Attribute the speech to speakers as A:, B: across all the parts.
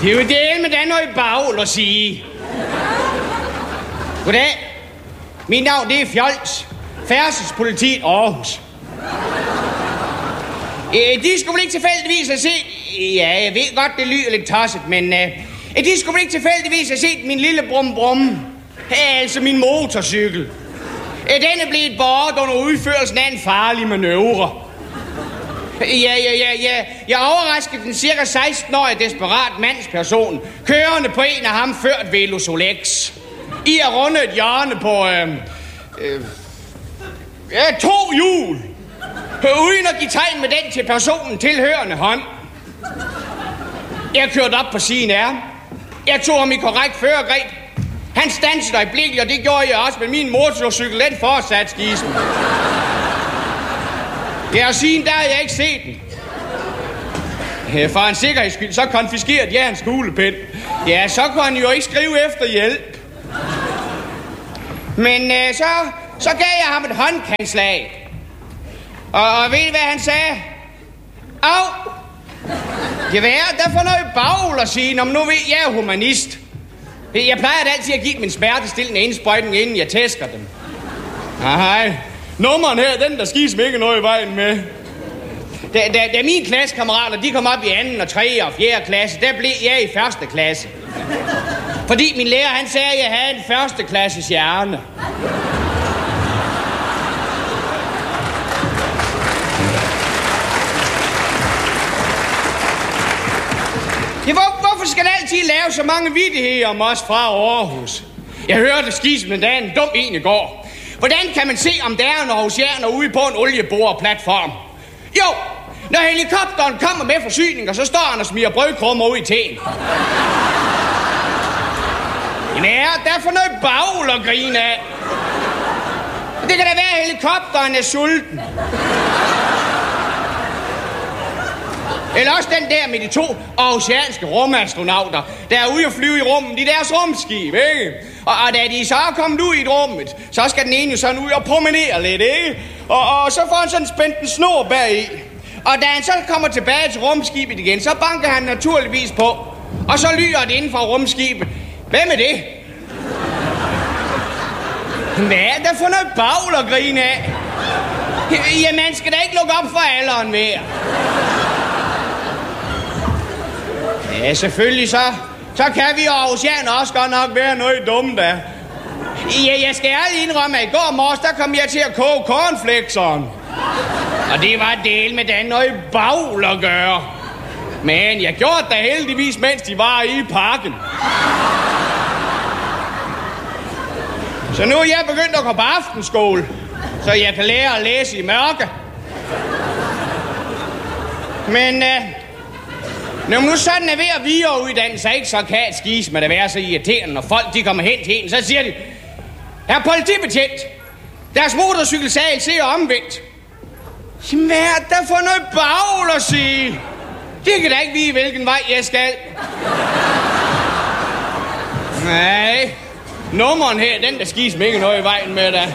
A: Det er jo det, med der er noget bagl at sige. Goddag. Mit navn, det er Fjols. Færdselspolitiet Aarhus. De skulle vel ikke tilfældigvis have set... Ja, jeg ved godt, det lyder lidt tosset, men... De skulle vel ikke tilfældigvis have set min lille brum-brum. Altså min motorcykel. Den er blevet båret under udførelsen af en farlig manøvre. Ja. Jeg overraskede den cirka 16-årige desperat mandsperson, kørende på en af ham ført Velosolex. I at runde et hjørne på... 2 hjul. Uden at give tegn med den til personen tilhørende hånd. Jeg kørte op på siden af ham. Jeg tog ham i korrekt førergreb. Han standsede øjeblikkeligt, og det gjorde jeg også med min motorcykel. Den fortsat skisen. Ja, og siden der har jeg ikke set den. For en sikkerheds skyld, så konfiskerede jeg hans kuglepen. Ja, så kunne han jo ikke skrive efter hjælp. Men så gav jeg ham et håndkantslag. Og ved I, hvad han sagde? Au! Gevær, der får noget bagl at sige, når nu ved jeg er humanist. Jeg plejer altid at give dem en smertestillende indsprøjtning, inden jeg tæsker dem. Nej, nummeren her, den der skis mig ikke noget i vejen med. Da mine klassekammerater, de kom op i 2., 3. og 4. klasse, der blev jeg i 1. klasse. Fordi min lærer, han sagde, at jeg havde en 1. klasses hjerne. Ja, hvorfor skal der altid lave så mange vittigheder om os fra Aarhus? Jeg hørte skis med dagen dum en i går. Hvordan kan man se, om der er en aarhusianer ude på en olieboreplatform? Jo, når helikopteren kommer med forsyninger, så står han og smiger brødkrummer ud i teen. Jamen ja, der er for noget bagl at grine af. Det kan da være, at helikopteren er sulten. Eller også den der med de 2 aarhusianske rumastronauter, der er ude at flyve i rummet i deres rumskib, ikke? Og da de så er kommet ud i rummet, så skal den ene jo sådan ud og promenere lidt, ikke? Og så får han sådan spændt en snor bagi. Og da han så kommer tilbage til rumskibet igen, så banker han naturligvis på. Og så lyder det inden for rumskibet. Hvem er det? Hvad er der for noget bagl at grine af? Ja, man skal da ikke lukke op for alderen mere. Ja, selvfølgelig så kan vi aarhusianer også godt nok være noget dumme der. Ja, jeg skal ærligt indrømme, at i går morges, der kom jeg til at koge cornflakeseren. Og det var del med den noget bagl at gøre. Men jeg gjorde det heldigvis, mens de var i parken. Så nu er jeg begyndt at gå på aftenskole, så jeg kan lære at læse i mørke. Men når man nu sådan er ved at videreuddanne sig, ikke, så kan et skis med det være så irriterende, når folk de kommer hen til en, så siger de, herr politibetjent, deres motorcykelsal ser omvendt. Jamen, hvad er der for noget bagl at sige? Det kan da ikke vide, hvilken vej jeg skal. Nej, nummeren her, den der skis mig ikke noget i vejen med da.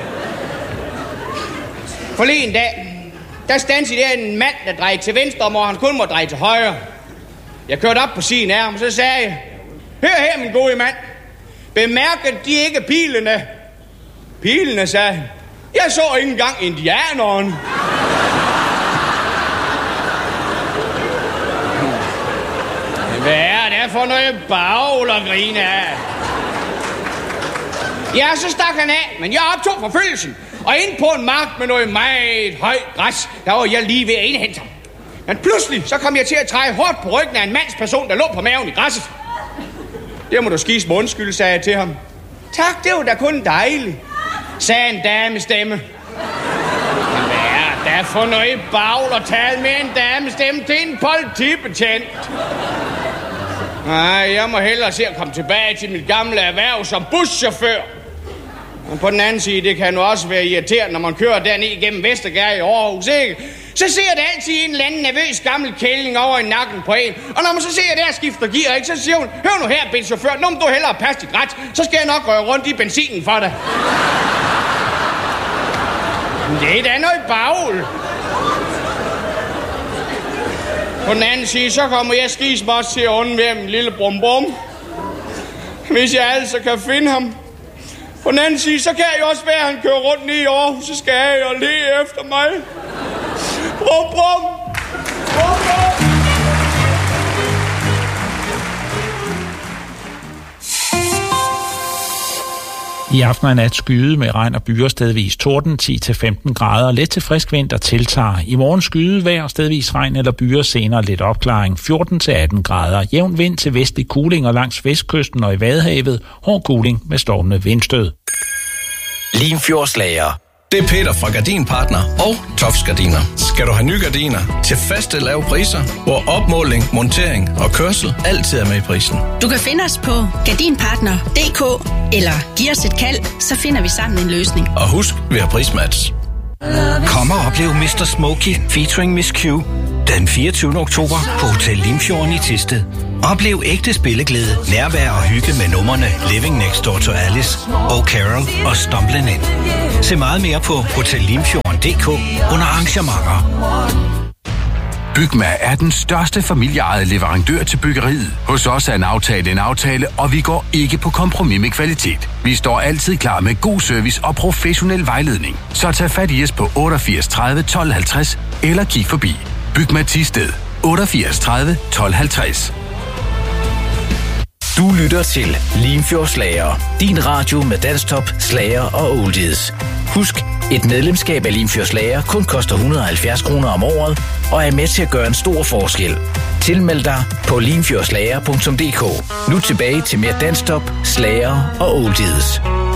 A: Forleden dag, der standsede der en mand, der drejede til venstre, hvor han kun må dreje til højre. Jeg kørte op på siden af ham, og så sagde jeg, hør her, min gode mand. Bemærkede de ikke pilene? Pilene, sagde han. Jeg så ikke engang indianeren. Hvad er det for noget bagl at grine af? Ja, så stak han af, men jeg optog forfølgelsen. Og ind på en mark med noget meget højt græs, der var jeg lige ved at indhente ham. Men pludselig, så kom jeg til at træde hårdt på ryggen af en mandsperson, der lå på maven i græsset. Det må du skise med undskyld, sagde jeg til ham. Tak, det var da kun dejligt, sagde en damestemme. Hvad er der for noget bagl at tale med en damestemme til en politibetjent? Nej, jeg må hellere se at komme tilbage til mit gamle erhverv som buschauffør. Og på den anden side, det kan jo også være irriterende, når man kører derned igennem Vestergade i Aarhus, ikke? Så ser det altid en eller anden nervøs gammel kælling over i nakken på en. Og når man så ser der skifter gear, ikke, så siger hun, hør nu her, benchauffør, nu må du hellere passe dit ret, så skal jeg nok røre rundt i benzinen for dig. Det er da noget bagl. På den anden side, så kommer jeg skismås til at undvære min lille brum-brum. Hvis jeg altså kan finde ham. På den anden side, så kan jeg jo også være, at han kører rundt ned i Aarhus, så skal jeg jo lede efter mig. Brum-brum! Brum-brum!
B: I aften og nat skyde med regn og byer, stedvis torden, 10-15 grader, let til frisk vind, der tiltager. I morgen skyde, vejr, stedvis regn eller byer, senere lidt opklaring, 14-18 grader. Jævn vind til vestlig kuling og langs vestkysten og i Vadehavet, hård kuling med stormende vindstød.
C: Limfjordslager. Det er Peter fra Gardinpartner og Tofs Gardiner. Skal du have nye gardiner til faste lave priser, hvor opmåling, montering og kørsel altid er med i prisen.
D: Du kan finde os på gardinpartner.dk eller giv os et kald, så finder vi sammen en løsning.
C: Og husk, vi har prismatch.
E: Kom og oplev Mr. Smokey featuring Miss Q den 24. oktober på Hotel Limfjorden i Thisted. Oplev ægte spilleglæde, nærvær og hygge med numrene Living Next Door to Alice, Oh Carol og Stumblin' In. Se meget mere på hotellimfjorden.dk under arrangementer.
F: Bygma er den største familieejede leverandør til byggeriet. Hos os er en aftale, og vi går ikke på kompromis med kvalitet. Vi står altid klar med god service og professionel vejledning. Så tag fat i os på 88 30 12 50 eller kig forbi. Bygma Thisted 88 30 12 50.
C: Du lytter til Limfjordslager. Din radio med danstop, slager og oldies. Husk, et medlemskab af Limfjordslager kun koster 170 kroner om året og er med til at gøre en stor forskel. Tilmeld dig på limfjordslager.dk. Nu tilbage til mere danstop, slager og oldies.